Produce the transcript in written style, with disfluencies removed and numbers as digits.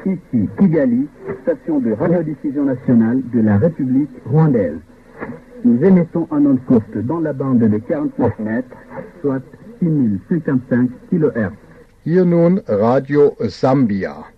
Ici, Kigali, station de radiodiffusion nationale de la République rwandaise. Nous émettons en ondes courtes dans la bande de 49 mètres, soit 6055 kHz. Hier nun Radio Sambia.